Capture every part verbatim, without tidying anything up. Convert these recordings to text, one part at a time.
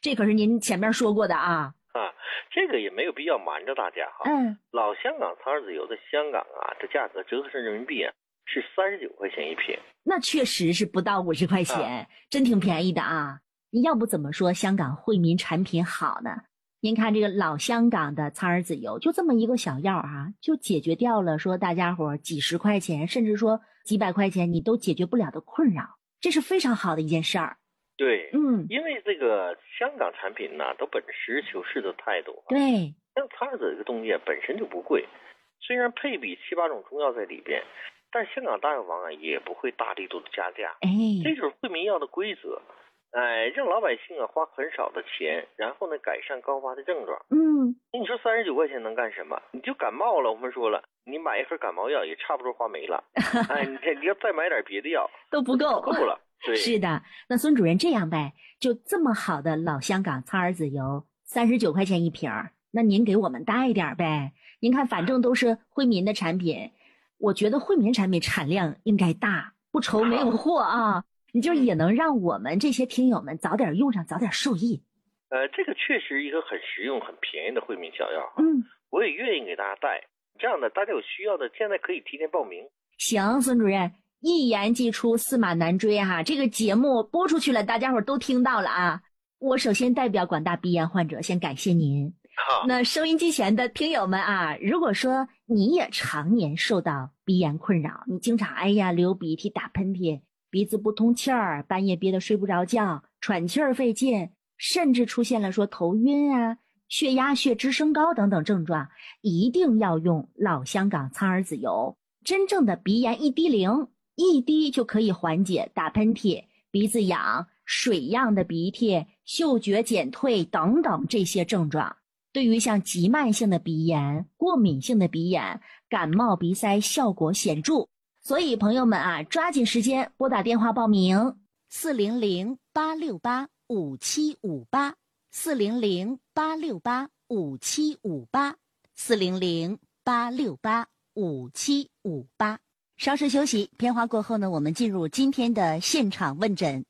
这可是您前面说过的啊。 啊，这个也没有必要瞒着大家哈。 嗯， 老香港苍耳子油的香港啊，这价格折合成人民币啊是三十九块钱一瓶。 那确实是不到五十块钱，啊，真挺便宜的啊。要不怎么说香港惠民产品好呢？您看这个老香港的苍耳子油，就这么一个小药啊，就解决掉了说大家伙几十块钱，甚至说几百块钱你都解决不了的困扰，这是非常好的一件事儿。 对， 嗯， 因为这个香港产品呢，都本实求是的态度。 对， 像苍耳子这个东西啊，本身就不贵，虽然配比七八种中药在里边，但香港大药房啊也不会大力度的加价。 哎， 这就是惠民药的规则，哎，让老百姓啊花很少的钱，然后呢改善高发的症状。 嗯， 你说三十九块钱能干什么？你就感冒了，我们说了，你买一盒感冒药也差不多花没了。哎，你你要再买点别的药都不够， 不够了。对， 是的，那孙主任这样呗，就这么好的老香港苍耳子油，三十九块钱一瓶儿，那您给我们带一点呗。您看，反正都是惠民的产品，我觉得惠民产品产量应该大，不愁没有货啊。你就也能让我们这些听友们早点用上，早点受益。 呃，这个确实一个很实用、很便宜的惠民小药。 嗯， 我也愿意给大家带。这样的，大家有需要的，现在可以提前报名。 行，孙主任。一言既出，驷马难追哈、啊！这个节目播出去了，大家伙都听到了啊！我首先代表广大鼻炎患者，先感谢您。 好， 那收音机前的听友们啊，如果说你也常年受到鼻炎困扰，你经常哎呀流鼻涕、打喷嚏，鼻子不通气儿，半夜憋得睡不着觉，喘气儿费劲，甚至出现了说头晕啊、血压、血脂升高等等症状，一定要用老香港苍耳子油，真正的鼻炎一滴灵。一滴就可以缓解打喷嚏、鼻子痒、水样的鼻涕、嗅觉减退等等这些症状。对于像急慢性的鼻炎、过敏性的鼻炎、感冒鼻塞效果显著。所以朋友们啊，抓紧时间拨打电话报名四零零八六八五七五八四零零八六八五七五八四零零八六八五七五八。稍事休息，片花过后呢，我们进入今天的现场问诊。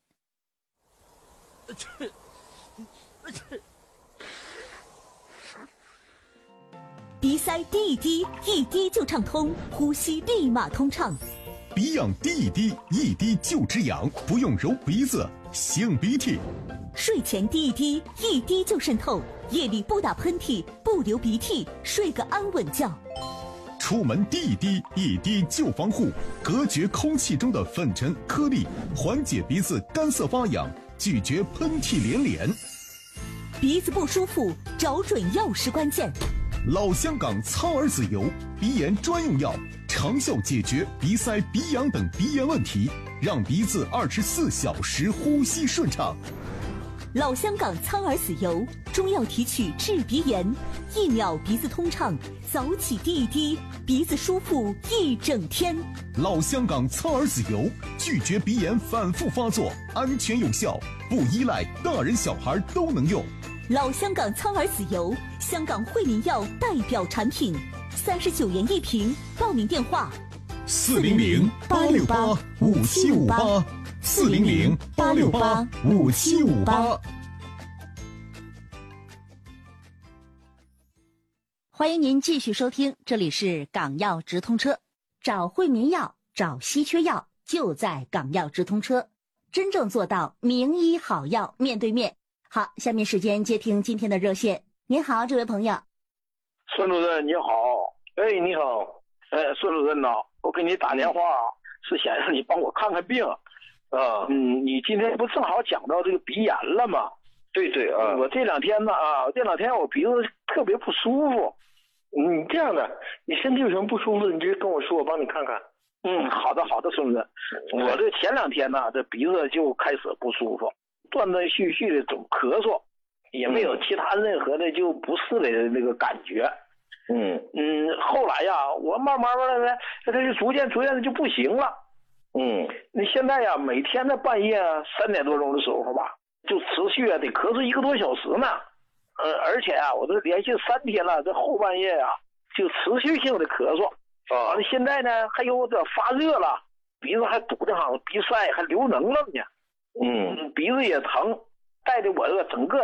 鼻塞滴一滴，一滴就畅通，呼吸立马通畅。 鼻痒滴一滴，一滴就止痒，不用揉鼻子、擤鼻涕。 睡前滴一滴，一滴就渗透，夜里不打喷嚏，不流鼻涕，睡个安稳觉。 出门滴一滴，一滴就防护，隔绝空气中的粉尘颗粒，缓解鼻子干涩发痒，拒绝喷嚏连连。 鼻子不舒服，找准药师关键。 老香港苍耳子油，鼻炎专用药，长效解决鼻塞、鼻痒等鼻炎问题，让鼻子二十四小时呼吸顺畅。 老香港苍耳子油，中药提取治鼻炎，一秒鼻子通畅，早起滴一滴，鼻子舒服一整天。 老香港苍耳子油，拒绝鼻炎反复发作，安全有效，不依赖，大人小孩都能用。 老香港苍耳子油，香港惠民药代表产品，三十九元一瓶。报名电话： 四零零八六八五七五八。四零零八六八五七五八。 欢迎您继续收听，这里是港药直通车，找惠民药，找稀缺药，就在港药直通车，真正做到名医好药面对面。好，下面时间接听今天的热线。您好，这位朋友。 孙主任你好。哎，你好。哎，孙主任呐，我给你打电话是想让你帮我看看病。啊，嗯，你今天不正好讲到这个鼻炎了吗？ 对对啊， 我这两天呢啊，这两天我鼻子特别不舒服。 嗯，这样的，你身体有什么不舒服，你直接跟我说，我帮你看看。 嗯，好的好的，孙主任。我这前两天呢，这鼻子就开始不舒服，断断续续的总咳嗽，也没有其他任何的就不适的那个感觉。 嗯嗯，后来呀，我慢慢慢的，它就逐渐逐渐的就不行了。 嗯， 你现在呀，每天在半夜三点多钟的时候吧，就持续啊得咳嗽一个多小时呢。呃，而且啊，我这连续三天了，这后半夜啊就持续性的咳嗽。 啊， 完了现在呢还有点发热了，鼻子还堵得慌，鼻塞还流脓了呢。 嗯， 鼻子也疼，带的我这个整个